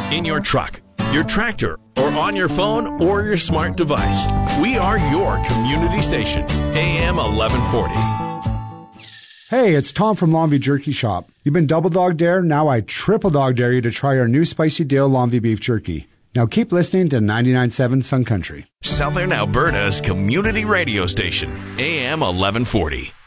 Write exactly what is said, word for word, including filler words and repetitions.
in your truck, your tractor, or on your phone or your smart device. We are your community station, A M eleven forty. Hey, it's Tom from Longview Jerky Shop. You've been double dog dare, now I triple dog dare you to try our new Spicy Dale Longview Beef Jerky. Now keep listening to ninety-nine point seven Sun Country. Southern Alberta's community radio station, A M eleven forty.